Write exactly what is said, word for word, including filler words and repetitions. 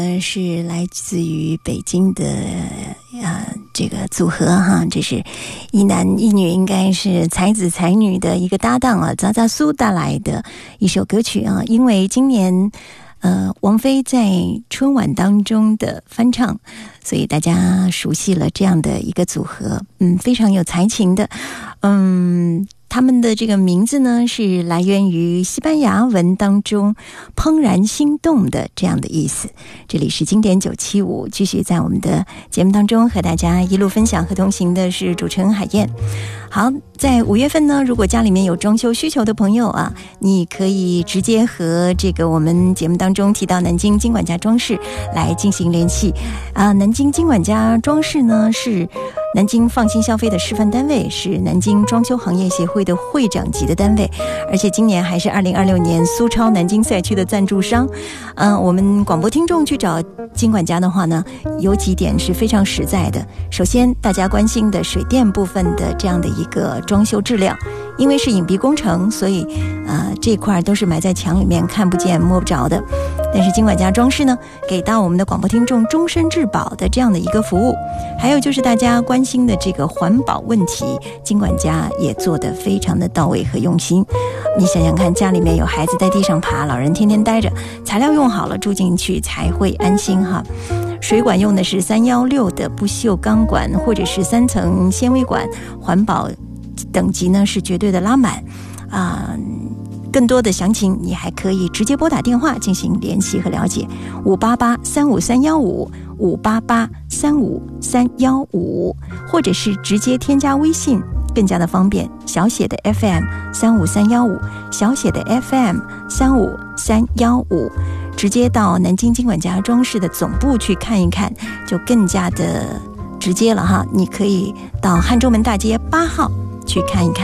呃，是来自于北京的啊、呃、这个组合哈，这是一男一女，应该是才子才女的一个搭档啊，扎扎苏带来的一首歌曲啊，因为今年呃王菲在春晚当中的翻唱，所以大家熟悉了这样的一个组合，嗯，非常有才情的，嗯。他们的这个名字呢，是来源于西班牙文当中怦然心动的这样的意思。这里是经典九七五，继续在我们的节目当中和大家一路分享和同行的是主持人海燕。好，在五月份呢，如果家里面有装修需求的朋友啊，你可以直接和这个我们节目当中提到南京金管家装饰来进行联系啊。南京金管家装饰呢，是南京放心消费的示范单位，是南京装修行业协会的会长级的单位，而且今年还是二零二六年苏超南京赛区的赞助商。嗯、呃，我们广播听众去找金管家的话呢，有几点是非常实在的。首先，大家关心的水电部分的这样的一个装修质量，因为是隐蔽工程，所以呃这块都是埋在墙里面看不见摸不着的。但是金管家装饰呢，给到我们的广播听众终身质保的这样的一个服务。还有就是大家关心的这个环保问题，金管家也做得非常的到位和用心。你想想看，家里面有孩子在地上爬，老人天天待着，材料用好了住进去才会安心哈。水管用的是三一六的不锈钢管或者是三层纤维管，环保等级呢是绝对的拉满啊、呃。更多的详情你还可以直接拨打电话进行联系和了解，五八八三五三一五，五八八三五三一五，或者是直接添加微信更加的方便，小写的 F M 三五三一五，小写的 F M 三五三一五，直接到南京金管家装饰的总部去看一看，就更加的直接了哈。你可以到汉州门大街八号去看一看。